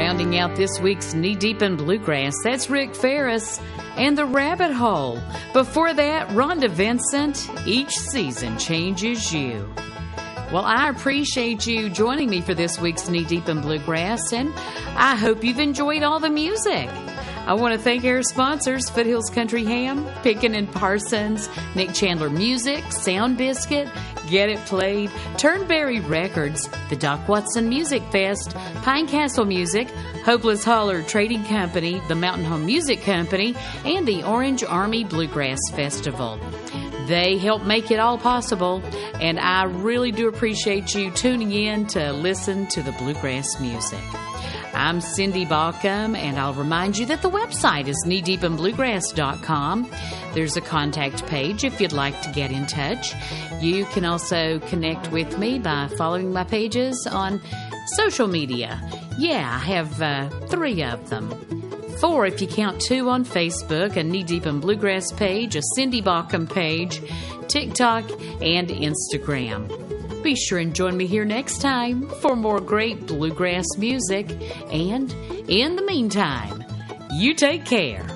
Rounding out this week's Knee Deep in Bluegrass, that's Rick Ferris and The Rabbit Hole. Before that, Rhonda Vincent, Each Season Changes You. Well, I appreciate you joining me for this week's Knee Deep in Bluegrass, and I hope you've enjoyed all the music. I want to thank our sponsors, Foothills Country Ham, Pickin' and Parsons, Nick Chandler Music, Sound Biscuit, Get It Played, Turnberry Records, the Doc Watson Music Fest, Pine Castle Music, Hopeless Holler Trading Company, the Mountain Home Music Company, and the Orange Army Bluegrass Festival. They help make it all possible, and I really do appreciate you tuning in to listen to the bluegrass music. I'm Cindy Baucom, and I'll remind you that the website is kneedeepinbluegrass.com. There's a contact page if you'd like to get in touch. You can also connect with me by following my pages on social media. Yeah, I have 3 of them. 4 if you count 2 on Facebook, a Knee Deep in Bluegrass page, a Cindy Baucom page, TikTok, and Instagram. Be sure and join me here next time for more great bluegrass music. And in the meantime, you take care.